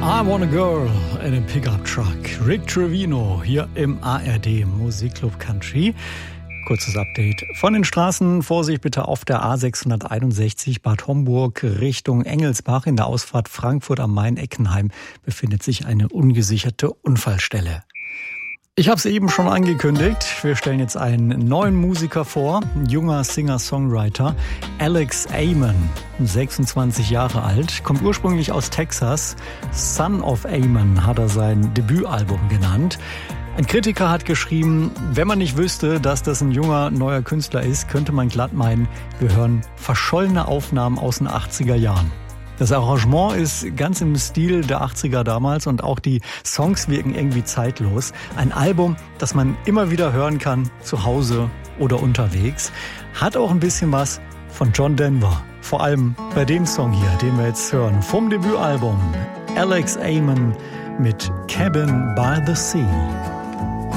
I Want a Girl in a Pickup Truck. Rick Trevino hier im ARD Musikclub Country. Kurzes Update von den Straßen. Vorsicht bitte auf der A661 Bad Homburg Richtung Engelsbach. In der Ausfahrt Frankfurt am Main-Eckenheim befindet sich eine ungesicherte Unfallstelle. Ich habe es eben schon angekündigt. Wir stellen jetzt einen neuen Musiker vor. Ein junger Singer-Songwriter. Alex Amon, 26 Jahre alt, kommt ursprünglich aus Texas. Son of Amon hat er sein Debütalbum genannt. Ein Kritiker hat geschrieben, wenn man nicht wüsste, dass das ein junger, neuer Künstler ist, könnte man glatt meinen, wir hören verschollene Aufnahmen aus den 80er Jahren. Das Arrangement ist ganz im Stil der 80er damals und auch die Songs wirken irgendwie zeitlos. Ein Album, das man immer wieder hören kann, zu Hause oder unterwegs. Hat auch ein bisschen was von John Denver. Vor allem bei dem Song hier, den wir jetzt hören, vom Debütalbum. Alex Amon mit Cabin by the Sea.